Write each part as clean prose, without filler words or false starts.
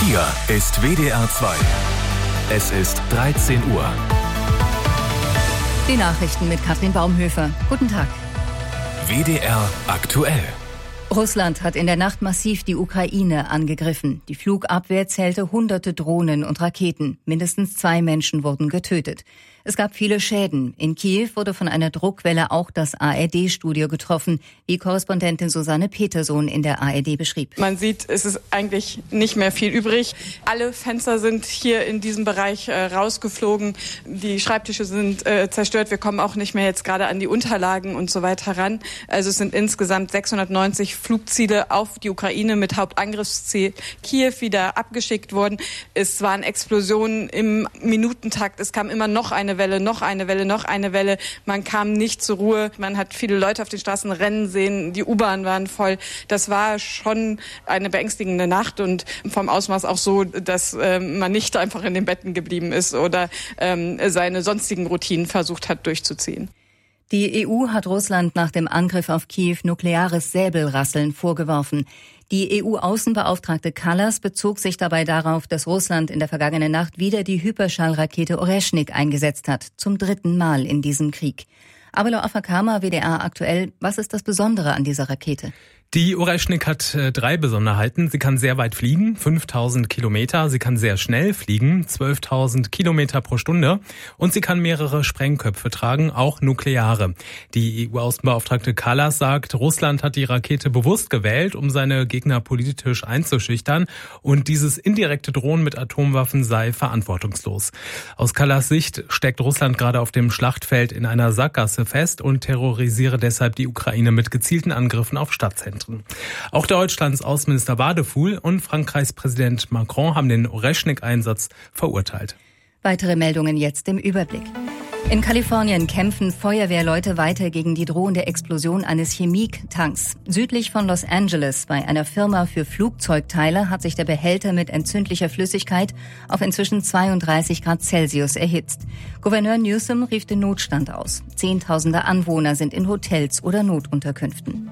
Hier ist WDR 2. Es ist 13 Uhr. Die Nachrichten mit Katrin Baumhöfer. Guten Tag. WDR aktuell. Russland hat in der Nacht massiv die Ukraine angegriffen. Die Flugabwehr zählte hunderte Drohnen und Raketen. Mindestens 2 Menschen wurden getötet. Es gab viele Schäden. In Kiew wurde von einer Druckwelle auch das ARD-Studio getroffen, wie Korrespondentin Susanne Petersohn in der ARD beschrieb. Man sieht, es ist eigentlich nicht mehr viel übrig. Alle Fenster sind hier in diesem Bereich rausgeflogen. Die Schreibtische sind zerstört. Wir kommen auch nicht mehr jetzt gerade an die Unterlagen und so weiter ran. Also es sind insgesamt 690 Flugziele auf die Ukraine mit Hauptangriffsziel Kiew wieder abgeschickt worden. Es waren Explosionen im Minutentakt. Es kam immer noch eine Welle, noch eine Welle, noch eine Welle. Man kam nicht zur Ruhe. Man hat viele Leute auf den Straßen rennen sehen. Die U-Bahn waren voll. Das war schon eine beängstigende Nacht und vom Ausmaß auch so, dass man nicht einfach in den Betten geblieben ist oder seine sonstigen Routinen versucht hat durchzuziehen. Die EU hat Russland nach dem Angriff auf Kiew nukleares Säbelrasseln vorgeworfen. Die EU-Außenbeauftragte Kallas bezog sich dabei darauf, dass Russland in der vergangenen Nacht wieder die Hyperschallrakete Oreschnik eingesetzt hat, zum 3. Mal in diesem Krieg. Abelo Afakama, WDR aktuell, was ist das Besondere an dieser Rakete? Die Oreschnik hat 3 Besonderheiten. Sie kann sehr weit fliegen, 5000 Kilometer. Sie kann sehr schnell fliegen, 12.000 Kilometer pro Stunde. Und sie kann mehrere Sprengköpfe tragen, auch nukleare. Die EU-Außenbeauftragte Kallas sagt, Russland hat die Rakete bewusst gewählt, um seine Gegner politisch einzuschüchtern. Und dieses indirekte Drohen mit Atomwaffen sei verantwortungslos. Aus Kallas Sicht steckt Russland gerade auf dem Schlachtfeld in einer Sackgasse fest und terrorisiere deshalb die Ukraine mit gezielten Angriffen auf Stadtzentren. Auch Deutschlands Außenminister Wadefuhl und Frankreichs Präsident Macron haben den Oreschnik-Einsatz verurteilt. Weitere Meldungen jetzt im Überblick. In Kalifornien kämpfen Feuerwehrleute weiter gegen die drohende Explosion eines Chemietanks. Südlich von Los Angeles bei einer Firma für Flugzeugteile hat sich der Behälter mit entzündlicher Flüssigkeit auf inzwischen 32 Grad Celsius erhitzt. Gouverneur Newsom rief den Notstand aus. Zehntausende Anwohner sind in Hotels oder Notunterkünften.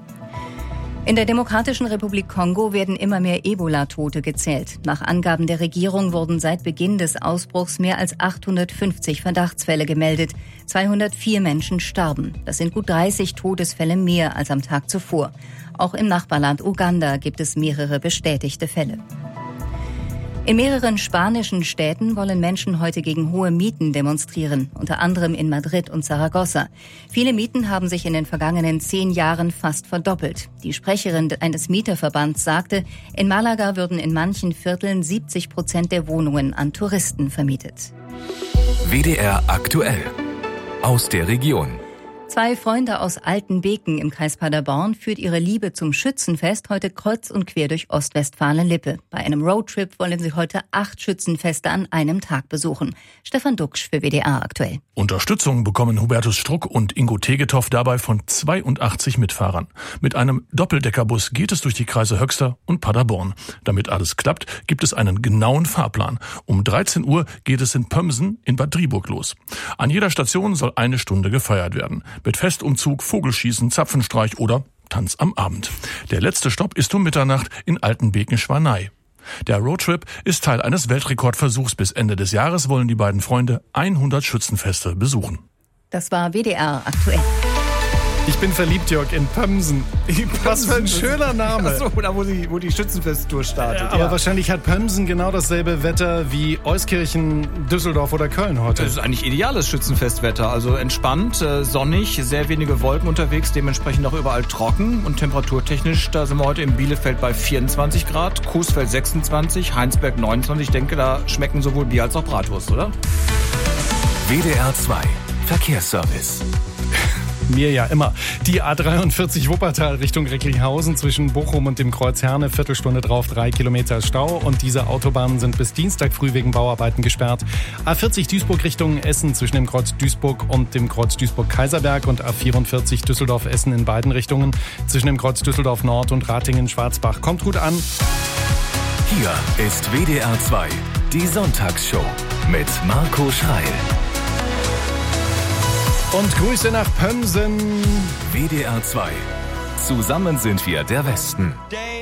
In der Demokratischen Republik Kongo werden immer mehr Ebola-Tote gezählt. Nach Angaben der Regierung wurden seit Beginn des Ausbruchs mehr als 850 Verdachtsfälle gemeldet. 204 Menschen starben. Das sind gut 30 Todesfälle mehr als am Tag zuvor. Auch im Nachbarland Uganda gibt es mehrere bestätigte Fälle. In mehreren spanischen Städten wollen Menschen heute gegen hohe Mieten demonstrieren, unter anderem in Madrid und Zaragoza. Viele Mieten haben sich in den vergangenen 10 Jahren fast verdoppelt. Die Sprecherin eines Mieterverbands sagte, in Malaga würden in manchen Vierteln 70% der Wohnungen an Touristen vermietet. WDR aktuell. Aus der Region. 2 Freunde aus Altenbeken im Kreis Paderborn führt ihre Liebe zum Schützenfest heute kreuz und quer durch Ostwestfalen-Lippe. Bei einem Roadtrip wollen sie heute 8 Schützenfeste an einem Tag besuchen. Stefan Duxch für WDR aktuell. Unterstützung bekommen Hubertus Struck und Ingo Tegetow dabei von 82 Mitfahrern. Mit einem Doppeldeckerbus geht es durch die Kreise Höxter und Paderborn. Damit alles klappt, gibt es einen genauen Fahrplan. Um 13 Uhr geht es in Pömsen in Bad Driburg los. An jeder Station soll 1 Stunde gefeiert werden. Mit Festumzug, Vogelschießen, Zapfenstreich oder Tanz am Abend. Der letzte Stopp ist um Mitternacht in Altenbeken-Schwanei. Der Roadtrip ist Teil eines Weltrekordversuchs. Bis Ende des Jahres wollen die beiden Freunde 100 Schützenfeste besuchen. Das war WDR aktuell. Ich bin verliebt, Jörg, in Pömsen. Was für ein schöner Name. Ach so, da wo die Schützenfesttour startet. Ja, aber wahrscheinlich hat Pömsen genau dasselbe Wetter wie Euskirchen, Düsseldorf oder Köln heute. Das ist eigentlich ideales Schützenfestwetter. Also entspannt, sonnig, sehr wenige Wolken unterwegs, dementsprechend auch überall trocken. Und temperaturtechnisch, da sind wir heute in Bielefeld bei 24 Grad, Coesfeld 26, Heinsberg 29. Ich denke, da schmecken sowohl Bier als auch Bratwurst, oder? WDR 2 Verkehrsservice. Mir ja immer. Die A43 Wuppertal Richtung Recklinghausen zwischen Bochum und dem Kreuz Herne, Viertelstunde drauf 3 Kilometer Stau und diese Autobahnen sind bis Dienstag früh wegen Bauarbeiten gesperrt. A40 Duisburg Richtung Essen zwischen dem Kreuz Duisburg und dem Kreuz Duisburg-Kaiserberg und A44 Düsseldorf-Essen in beiden Richtungen zwischen dem Kreuz Düsseldorf Nord und Ratingen-Schwarzbach. Kommt gut an. Hier ist WDR 2, die Sonntagsshow mit Marco Schreil. Und Grüße nach Pömsen. WDR 2. Zusammen sind wir der Westen.